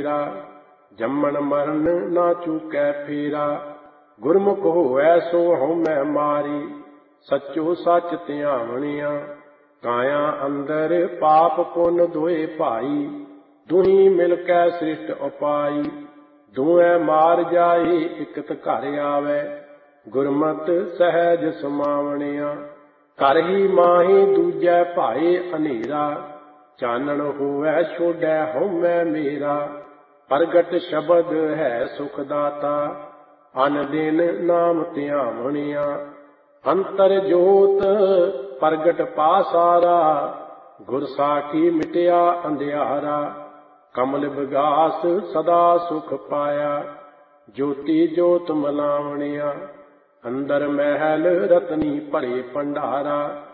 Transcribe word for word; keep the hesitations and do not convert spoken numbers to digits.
ਤੇਰਾ। ਜੰਮਣ ਮਰਨ ਨਾ ਚੂਕੈ ਫੇਰਾ, ਗੁਰਮੁਖ ਹੋਵੈ ਸੋ ਹਉਮੈ ਮਾਰੀ। ਸੱਚੋ ਸੱਚ ਧਿਆਵਣਿਆ, ਕਾਇਆ ਅੰਦਰ ਪਾਪ ਪੁੰਨ ਦੋਏ ਭਾਈ। ਦੁਹੀ ਮਿਲ ਕੈ ਸ੍ਰਿਸ਼ਟ ਉਪਾਈ, ਦੋਵੇਂ ਮਾਰ ਜਾਏ ਇਕਤ ਘਰ ਆਵੈ। ਗੁਰਮਤਿ ਸਹਿਜ ਸਮਾਵਣਿਆ, ਘਰ ਹੀ ਮਾਹੀ ਦੂਜੈ ਭਾਏ ਹਨੇਰਾ। ਚਾਨਣ ਹੋਵੈ ਛੋੜੈ ਹਉਮੈ ਮੇਰਾ, ਪ੍ਰਗਟ ਸ਼ਬਦ ਹੈ ਸੁਖ ਦਾਤਾ। ਅਨ ਦਿਨ ਨਾਮ ਧਿਆਵਣਿਆ, ਅੰਤਰ ਜੋਤ ਪ੍ਰਗਟ ਪਾਸਾਰਾ। ਗੁਰ ਸਾਖੀ ਮਿਟਿਆ ਅੰਧਿਆਰਾ, ਕਮਲ ਵਿਗਾਸ ਸਦਾ ਸੁਖ ਪਾਇਆ। ਜੋਤੀ ਜੋਤ ਮਲਾਵਣਿਆ, ਅੰਦਰ ਮਹਿਲ ਰਤਨੀ ਭਰੇ ਭੰਡਾਰਾ।